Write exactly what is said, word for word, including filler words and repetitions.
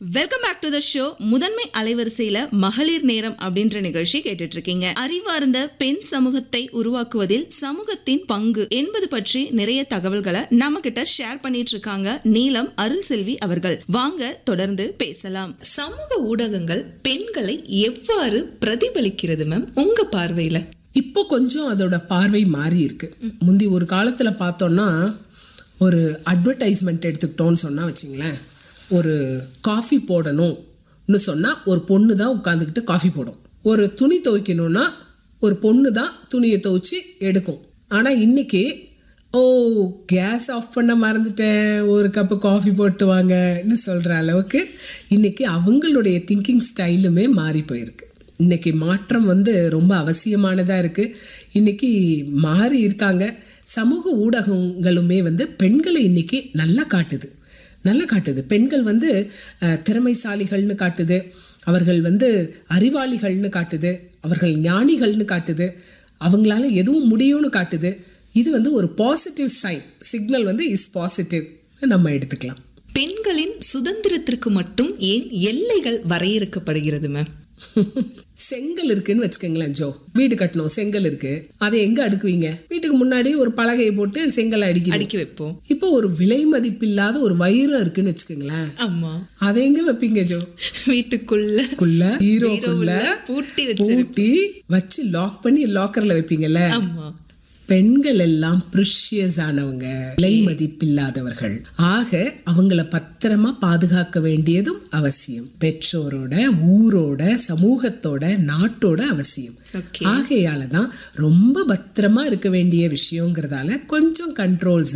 Welcome back to the show. முதன்மை அலைவரிசையில மகளிர் நேரம் அப்படின்ற நிகழ்ச்சி கேட்டுட்டு இருக்கீங்க. அறிவார்ந்த பெண் சமூகத்தை உருவாக்குவதில் சமூகத்தின் பங்கு என்பது பற்றி நிறைய தகவல்களை நம்ம கிட்ட ஷேர் பண்ணிட்டு இருக்காங்க நீலம் அருள் செல்வி அவர்கள். வாங்க தொடர்ந்து பேசலாம். சமூக ஊடகங்கள் பெண்களை எவ்வாறு பிரதிபலிக்கிறது மேம் உங்க பார்வையில? இப்போ கொஞ்சம் அதோட பார்வை மாறி இருக்கு. முந்தி ஒரு காலத்துல பார்த்தோம்னா ஒரு அட்வர்டைஸ்மெண்ட் எடுத்துக்கிட்டோன்னு சொன்னா வச்சுங்களேன், ஒரு காஃபி போடணும்னு சொன்னால் ஒரு பொண்ணு தான் உட்காந்துக்கிட்டு காஃபி போடும். ஒரு துணி துவைக்கணும்னா ஒரு பொண்ணு தான் துணியை துவைச்சி எடுக்கும். ஆனால் இன்னைக்கு ஓ கேஸ் ஆஃப் பண்ண மறந்துட்டேன், ஒரு கப்பு காஃபி போட்டு வாங்கன்னு சொல்கிற அளவுக்கு இன்னைக்கு அவங்களுடைய திங்கிங் ஸ்டைலுமே மாறி போயிருக்கு. இன்னைக்கு மாற்றம் வந்து ரொம்ப அவசியமானதாக இருக்குது. இன்னைக்கு மாறி இருக்காங்க. சமூக ஊடகங்களுமே வந்து பெண்களை இன்னைக்கு நல்லா காட்டுது நல்லா காட்டுது பெண்கள் வந்து திறமைசாலிகள்னு காட்டுது, அவர்கள் வந்து அறிவாளிகள்னு காட்டுது, அவர்கள் ஞானிகள்னு காட்டுது, அவங்களால எதுவும் முடியும்னு காட்டுது. இது வந்து ஒரு பாசிட்டிவ் சைன், சிக்னல் வந்து இஸ் பாசிட்டிவ் நம்ம எடுத்துக்கலாம். பெண்களின் சுதந்திரத்திற்கு மட்டும் ஏன் எல்லைகள் வரையறுக்கப்படுகிறது மேம்? செங்கல் இருக்குன்னு வச்சுக்கோங்களேன் ஜோ, வீடு கட்டணும், செங்கல் இருக்கு, அதை எங்க அடுக்குவீங்க? வீட்டுக்கு முன்னாடி ஒரு பலகையை போட்டு செங்கல் அடிக்கி அடிக்கி வைப்போம். இப்போ ஒரு விலை மதிப்பில்லாத ஒரு வைரம் இருக்குன்னு வச்சுக்கோங்களேன், ஆமா, அதை எங்க வைப்பீங்க ஜோ? வீட்டுக்குள்ள ஹீரோக்குள்ள பூட்டி பூட்டி வச்சு லாக் பண்ணி லாக்கர்ல வைப்பீங்கல்ல. ஆமா. பெண்கள் எல்லாம் ப்ரிஷியஸ் ஆனவங்க, விலை மதிப்பில்லாதவர்கள். ஆக அவங்கள பத்திரமா பாதுகாக்க வேண்டியதும் அவசியம். பெற்றோரோட, ஊரோட, சமூகத்தோட, நாட்டோட அவசியம். ஆகையாலதான் ரொம்ப பத்திரமா இருக்க வேண்டிய விஷயங்கிறதால கொஞ்சம் கண்ட்ரோல்ஸ்